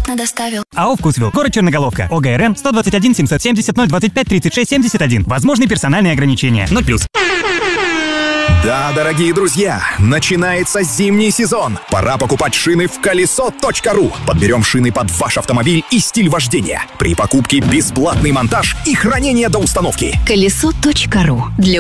бесплатно доставил. АО «Вкусвилл», город Черноголовка, ОГРН 121 770 025 36 71. Возможны персональные ограничения. 0+. Да, дорогие друзья, начинается зимний сезон. Пора покупать шины в колесо.ру. Подберем шины под ваш автомобиль и стиль вождения. При покупке бесплатный монтаж и хранение до установки. Колесо.ру. Для